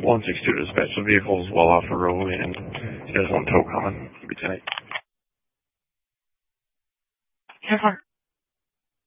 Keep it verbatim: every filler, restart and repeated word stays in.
one six two dispatch. The vehicle is well off the road and there's one tow coming. It'll be tight. ten four.